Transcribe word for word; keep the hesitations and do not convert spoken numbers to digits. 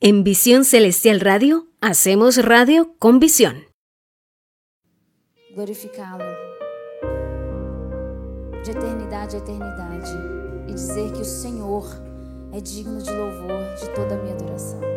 En Visión Celestial Radio, hacemos radio con visión. Glorificá-lo de eternidade a eternidade e dizer que o Senhor é digno de louvor, de toda a minha adoração.